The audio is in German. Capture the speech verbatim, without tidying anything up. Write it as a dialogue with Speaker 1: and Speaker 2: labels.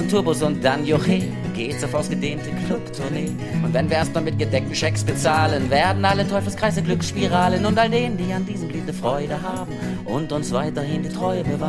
Speaker 1: ersten Tourbus und dann Joche, geht's auf ausgedehnte Clubtournee. Und wenn wir erstmal mit gedeckten Schecks bezahlen, werden alle Teufelskreise Glücksspiralen und all denen, die an diesem Lied eine Freude haben und uns weiterhin die Treue bewahren.